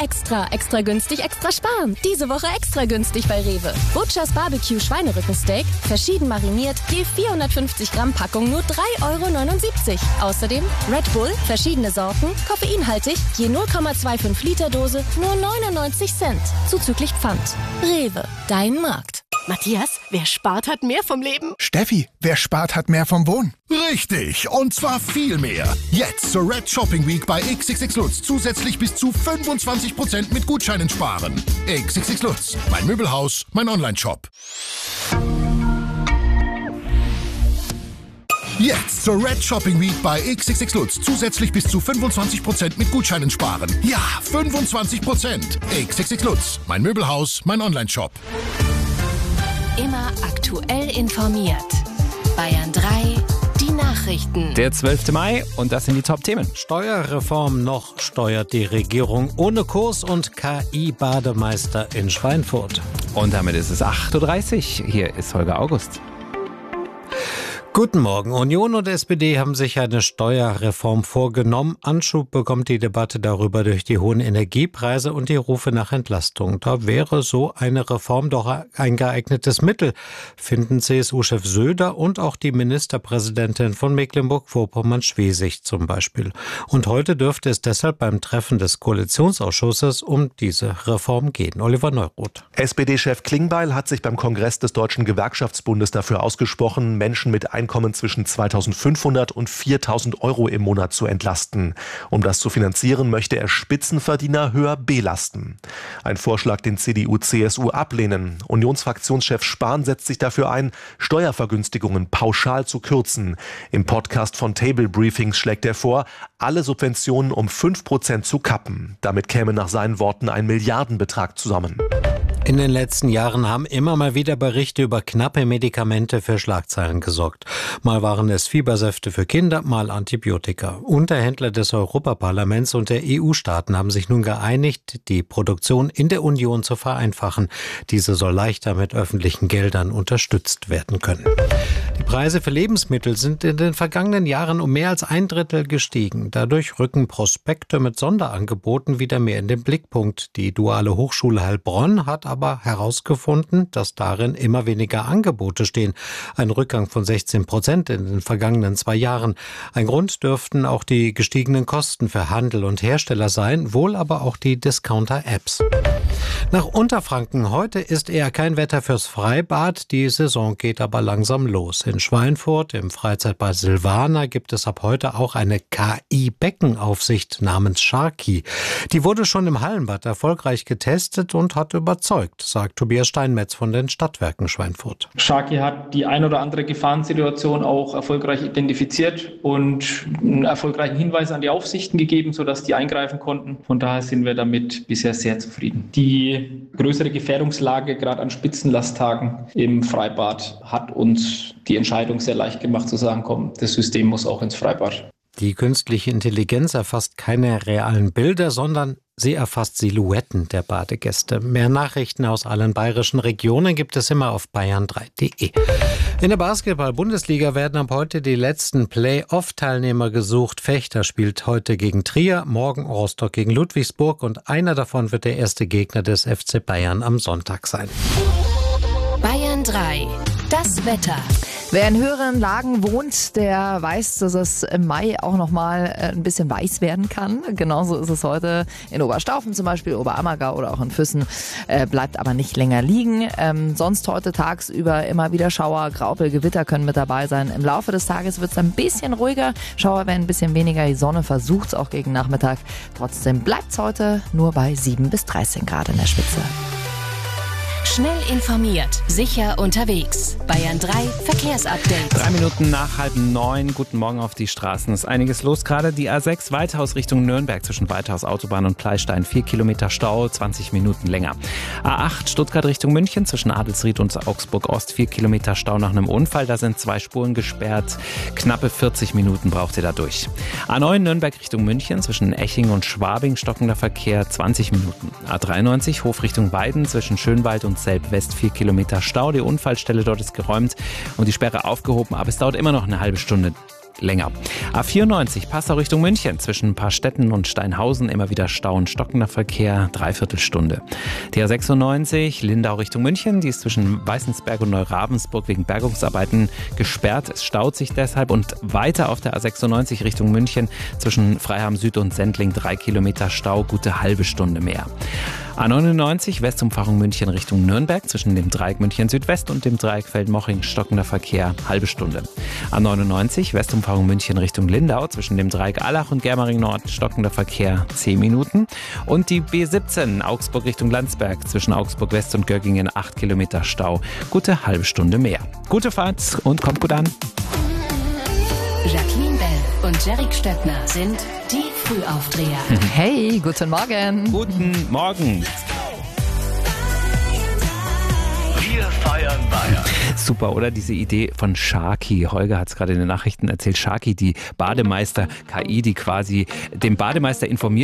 Extra. Extra günstig, extra sparen. Diese Woche extra günstig bei Rewe. Butchers Barbecue Schweinerückensteak, verschieden mariniert, je 450 Gramm Packung nur 3,79 €. Außerdem Red Bull, verschiedene Sorten, koffeinhaltig, je 0,25 Liter Dose, nur 99 Cent. Zuzüglich Pfand. Rewe, dein Markt. Matthias, wer spart, hat mehr vom Leben. Steffi, wer spart, hat mehr vom Wohnen. Richtig, und zwar viel mehr. Jetzt zur Red Shopping Week bei XXX Lutz zusätzlich bis zu 25% mit Gutscheinen sparen. XXX Lutz, mein Möbelhaus, mein Online-Shop. Jetzt zur Red Shopping Week bei XXX Lutz zusätzlich bis zu 25% mit Gutscheinen sparen. Ja, 25%. XXX Lutz, mein Möbelhaus, mein Online-Shop. Immer aktuell informiert. Bayern 3, die Nachrichten. Der 12. Mai und das sind die Top-Themen. Steuerreform noch steuert die Regierung ohne Kurs und KI-Bademeister in Schweinfurt. Und damit ist es 8:30 Uhr. Hier ist Holger August. Guten Morgen. Union und SPD haben sich eine Steuerreform vorgenommen. Anschub bekommt die Debatte darüber durch die hohen Energiepreise und die Rufe nach Entlastung. Da wäre so eine Reform doch ein geeignetes Mittel, finden CSU-Chef Söder und auch die Ministerpräsidentin von Mecklenburg-Vorpommern-Schwesig zum Beispiel. Und heute dürfte es deshalb beim Treffen des Koalitionsausschusses um diese Reform gehen. Oliver Neuroth. SPD-Chef Klingbeil hat sich beim Kongress des Deutschen Gewerkschaftsbundes dafür ausgesprochen, Menschen mit Einkommen zwischen 2.500 und 4.000 Euro im Monat zu entlasten. Um das zu finanzieren, möchte er Spitzenverdiener höher belasten. Ein Vorschlag, den CDU, CSU ablehnen. Unionsfraktionschef Spahn setzt sich dafür ein, Steuervergünstigungen pauschal zu kürzen. Im Podcast von Table Briefings schlägt er vor, alle Subventionen um 5% zu kappen. Damit käme nach seinen Worten ein Milliardenbetrag zusammen. In den letzten Jahren haben immer mal wieder Berichte über knappe Medikamente für Schlagzeilen gesorgt. Mal waren es Fiebersäfte für Kinder, mal Antibiotika. Unterhändler des Europaparlaments und der EU-Staaten haben sich nun geeinigt, die Produktion in der Union zu vereinfachen. Diese soll leichter mit öffentlichen Geldern unterstützt werden können. Die Preise für Lebensmittel sind in den vergangenen Jahren um mehr als 1/3 gestiegen. Dadurch rücken Prospekte mit Sonderangeboten wieder mehr in den Blickpunkt. Die Duale Hochschule Heilbronn hat aber herausgefunden, dass darin immer weniger Angebote stehen. Ein Rückgang von 16% in den vergangenen 2 Jahren. Ein Grund dürften auch die gestiegenen Kosten für Handel und Hersteller sein, wohl aber auch die Discounter-Apps. Nach Unterfranken, heute ist eher kein Wetter fürs Freibad, die Saison geht aber langsam los. In Schweinfurt, im Freizeitbad Silvana, gibt es ab heute auch eine KI-Beckenaufsicht namens Sharky. Die wurde schon im Hallenbad erfolgreich getestet und hat überzeugt, sagt Tobias Steinmetz von den Stadtwerken Schweinfurt. Sharky hat die ein oder andere Gefahrensituation auch erfolgreich identifiziert und einen erfolgreichen Hinweis an die Aufsichten gegeben, sodass die eingreifen konnten. Von daher sind wir damit bisher sehr zufrieden. Die größere Gefährdungslage, gerade an Spitzenlasttagen im Freibad, hat uns die Entscheidung sehr leicht gemacht zu sagen, komm, das System muss auch ins Freibad. Die künstliche Intelligenz erfasst keine realen Bilder, sondern sie erfasst Silhouetten der Badegäste. Mehr Nachrichten aus allen bayerischen Regionen gibt es immer auf bayern3.de. In der Basketball-Bundesliga werden ab heute die letzten Play-Off-Teilnehmer gesucht. Fechter spielt heute gegen Trier, morgen Rostock gegen Ludwigsburg und einer davon wird der erste Gegner des FC Bayern am Sonntag sein. Bayern 3, das Wetter. Wer in höheren Lagen wohnt, der weiß, dass es im Mai auch nochmal ein bisschen weiß werden kann. Genauso ist es heute in Oberstaufen zum Beispiel, Oberammergau oder auch in Füssen. Bleibt aber nicht länger liegen. Sonst heute tagsüber immer wieder Schauer, Graupel, Gewitter können mit dabei sein. Im Laufe des Tages wird es ein bisschen ruhiger. Schauer werden ein bisschen weniger. Die Sonne versucht es auch gegen Nachmittag. Trotzdem bleibt es heute nur bei 7 bis 13 Grad in der Spitze. Schnell informiert, sicher unterwegs. Bayern 3 Verkehrsupdate. 3 Minuten nach 8:30. Guten Morgen auf die Straßen. Ist einiges los gerade. Die A6 Weithaus Richtung Nürnberg zwischen Weithaus Autobahn und Pleistein. 4 Kilometer Stau, 20 Minuten länger. A8 Stuttgart Richtung München zwischen Adelsried und Augsburg Ost. 4 Kilometer Stau nach einem Unfall. Da sind 2 Spuren gesperrt. Knappe 40 Minuten braucht ihr da durch. A9 Nürnberg Richtung München zwischen Eching und Schwabing. Stockender Verkehr 20 Minuten. A93 Hof Richtung Weiden zwischen Schönwald und Selb-West 4 Kilometer Stau. Die Unfallstelle dort ist geräumt und die Sperre aufgehoben, aber es dauert immer noch eine halbe Stunde. länger. A94 Passau Richtung München zwischen Paarstetten und Steinhausen immer wieder Stau und stockender Verkehr, 3/4 Stunde. Die A96 Lindau Richtung München, die ist zwischen Weißensberg und Neuravensburg wegen Bergungsarbeiten gesperrt. Es staut sich deshalb und weiter auf der A96 Richtung München zwischen Freiham Süd und Sendling 3 Kilometer Stau, gute halbe Stunde mehr. A99 Westumfahrung München Richtung Nürnberg zwischen dem Dreieck München Südwest und dem Dreieck Feldmoching stockender Verkehr, halbe Stunde. A99 Westumfahrung München Richtung Lindau zwischen dem Dreieck Allach und Germering Nord stockender Verkehr 10 Minuten. Und die B17 Augsburg Richtung Landsberg zwischen Augsburg West und Göggingen 8 Kilometer Stau, gute halbe Stunde mehr. Gute Fahrt und kommt gut an. Jacqueline Bell und Jerick Stöckner sind die Frühaufdreher. Hey, guten Morgen. Guten Morgen. Wir feiern Bayern. Super, oder? Diese Idee von Sharky. Holger hat es gerade in den Nachrichten erzählt. Sharky, die Bademeister-KI, die quasi den Bademeister informiert,